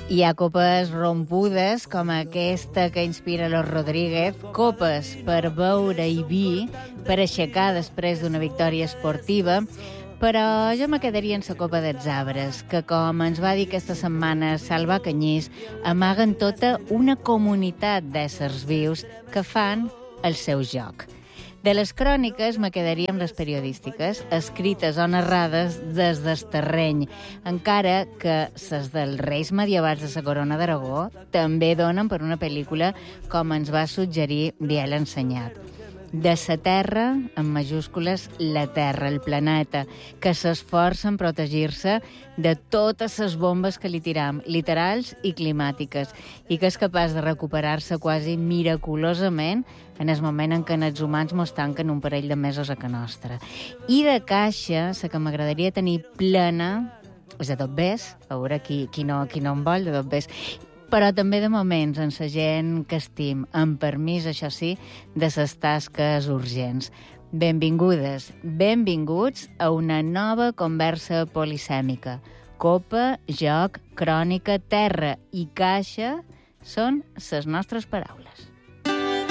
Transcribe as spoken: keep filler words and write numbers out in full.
Hi ha copes rompudes, com aquesta que inspira los Rodríguez, copes per beure i vi, per aixecar després d'una victòria esportiva, però jo me quedaria en la copa dels arbres, que, com ens va dir aquesta setmana Salva Canyís, amaguen tota una comunitat d'éssers vius que fan el seu joc. De les cròniques me quedaria amb les periodístiques, escrites o narrades des del terreny, encara que les dels reis medievals de la Corona d'Aragó també donen per una pel·lícula, com ens va suggerir Biel Ensenyat. De la Terra, en majúscules, la Terra, el planeta, que s'esforça en protegir-se de totes les bombes que li tiram, literals i climàtiques, i que és capaç de recuperar-se quasi miraculosament en el moment en què els humans mos tanquen un parell de mesos a ca nostra. I de caixa, la que m'agradaria tenir plena, és de dobbers, a veure qui, qui, no, qui no en vol, de dobbers, però també de moments en la gent que estim, amb permís, això sí, de les tasques urgents. Benvingudes, benvinguts a una nova conversa polisèmica. Copa, joc, crònica, terra i caixa són les nostres paraules.